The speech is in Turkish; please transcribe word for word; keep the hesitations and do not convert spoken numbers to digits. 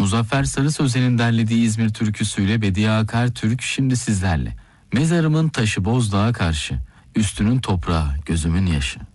Muzaffer Sarı Sözen'in derlediği İzmir türküsüyle Bediye Akartürk şimdi sizlerle. Mezarımın taşı Bozdağ'a karşı, üstünün toprağı, gözümün yaşı.